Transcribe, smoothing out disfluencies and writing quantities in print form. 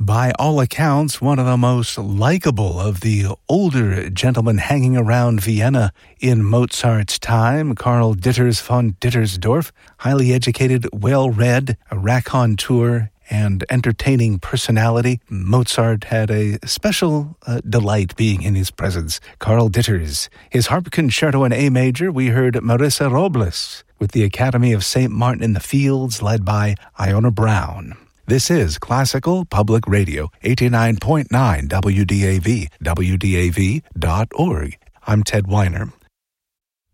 By all accounts, one of the most likable of the older gentlemen hanging around Vienna in Mozart's time, Karl Ditters von Dittersdorf, highly educated, well-read, a raconteur, and entertaining personality. Mozart had a special delight being in his presence. Karl Ditters. His harp concerto in A major, we heard Marissa Robles with the Academy of St. Martin in the Fields, led by Iona Brown. This is Classical Public Radio, 89.9 WDAV, WDAV.org. I'm Ted Weiner.